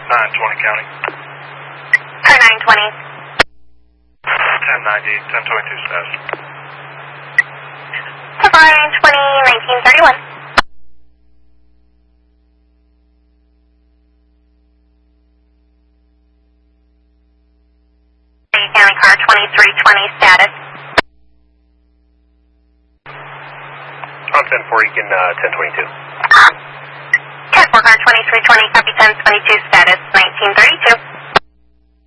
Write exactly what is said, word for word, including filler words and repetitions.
nine twenty County. Car nine twenty. ten ninety, ten twenty-two status. Car nine twenty, nineteen thirty-one. County car twenty-three twenty status. On ten four, you can uh, ten twenty-two. ten four car twenty-three twenty, copy ten twenty-two status, nineteen thirty-two.